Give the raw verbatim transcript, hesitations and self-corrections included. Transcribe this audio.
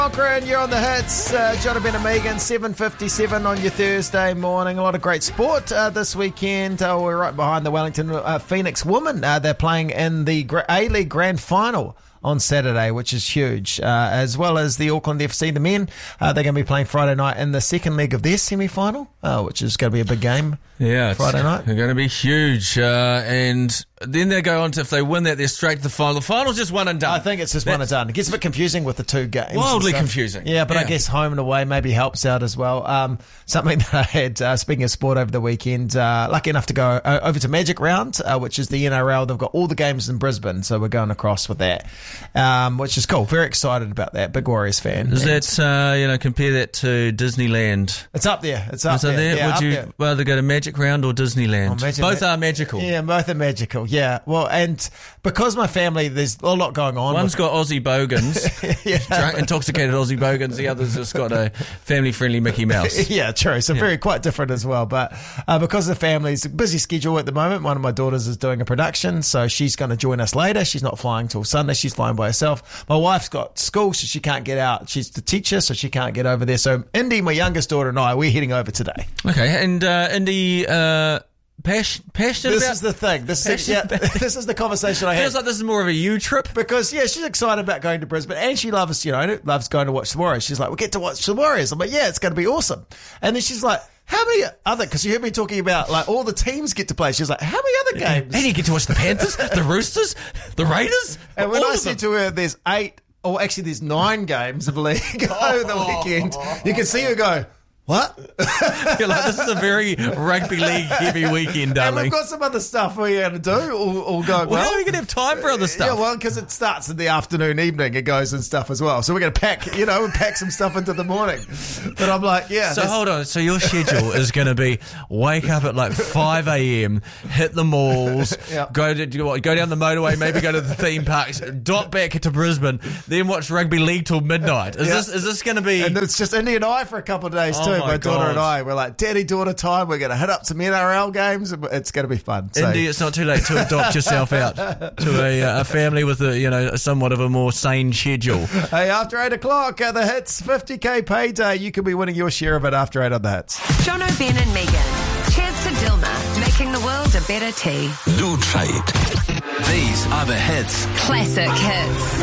Cochrane, you're on the hits. Uh, Jonathan and Megan, seven fifty-seven on your Thursday morning. A lot of great sport uh, this weekend. Uh, we're right behind the Wellington uh, Phoenix women. Uh, they're playing in the A-League Grand Final on Saturday, which is huge, uh, as well as the Auckland F C, the men. Uh, they're going to be playing Friday night in the second leg of their semi-final, uh, which is going to be a big game. Yeah, Friday night. They're going to be huge. Uh, and then they go on to, if they win that, they're straight to the final. The final's just one and done. I think it's just That's one and done. It gets a bit confusing with the two games. Wildly confusing. Yeah, but yeah. I guess home and away maybe helps out as well. Um, something that I had, uh, speaking of sport over the weekend, uh, lucky enough to go uh, over to Magic Round, uh, which is the N R L. They've got all the games in Brisbane, so we're going across with that, um, which is cool. Very excited about that. Big Warriors fan. Is that, uh, you know, compare that to Disneyland? It's up there. It's up Is there. there? Yeah, Would up you there. rather go to Magic Round or Disneyland? Oh, imagine both that. are magical. Yeah, both are magical. Yeah. Well, and because my family, there's a lot going on. One's with, got Aussie bogans, yeah. drunk, intoxicated Aussie bogans. The other's just got a family-friendly Mickey Mouse. Yeah, true. So Yeah. very quite different as well. But uh, because the family's a busy schedule at the moment, one of my daughters is doing a production, so she's going to join us later. She's not flying till Sunday. She's flying by herself. My wife's got school, so she can't get out. She's the teacher, so she can't get over there. So Indy, my youngest daughter, and I, we're heading over today. Okay, and uh, Indy, uh, pas- passionate This about... is the thing. This is, Passionate yeah, about- this is the conversation I had. Feels like this is more of a you trip. Because, yeah, she's excited about going to Brisbane and she loves, you know, loves going to watch the Warriors. She's like, we'll get to watch the Warriors. I'm like, yeah, it's going to be awesome. And then she's like, how many other, because you heard me talking about, like, all the teams get to play. She's like, how many other games? And you get to watch the Panthers, the Roosters, the Raiders. And when all I of said them. to her, there's eight, or actually there's nine games of league over the weekend, you can see her go, what? You're like, this is a very rugby league heavy weekend, And darling. we've got some other stuff we're going to do, all, all going well, well. how are we going to have time for other stuff? Yeah, well, because it starts in the afternoon, evening, it goes and stuff as well. So we're going to pack, you know, pack some stuff into the morning. But I'm like, yeah. So there's- hold on. So your schedule is going to be wake up at like five a.m, hit the malls, Yeah. go to go go down the motorway, maybe go to the theme parks, dot back to Brisbane, then watch rugby league till midnight. Is Yeah. this is this going to be? And it's just Indy and I for a couple of days Oh too. my My, daughter God. and I, we're like daddy daughter time. We're going to hit up some N R L games. And it's going to be fun. So, Indy, it's not too late to adopt yourself out to a, uh, a family with a you know somewhat of a more sane schedule. hey, after eight o'clock, uh, the hits fifty k payday. You could be winning your share of it after eight on the hits. Jono, Ben and Megan. Cheers to Dilma, making the world a better tea. New Trade. These are the hits. Classic hits.